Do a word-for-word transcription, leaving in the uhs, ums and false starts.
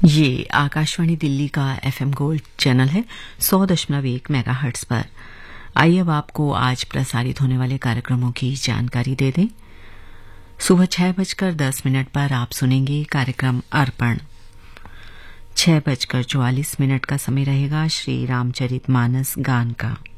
ये आकाशवाणी दिल्ली का FM gold channel है सौ दशमलव एक मेगाहर्ट्ज पर। आइए अब आपको आज प्रसारित होने वाले कार्यक्रमों की जानकारी दे दें। सुबह छह बजकर दस मिनट पर आप सुनेंगे कार्यक्रम अर्पण। छह बजकर चौवालीस मिनट का समय रहेगा श्री रामचरित मानस गान का।